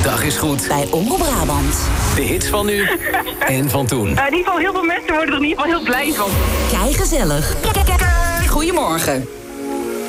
dag is goed. Bij Omroep Brabant. De hits van nu en van toen. In ieder geval heel veel mensen worden er in ieder geval heel blij van. Kei gezellig. Goedemorgen.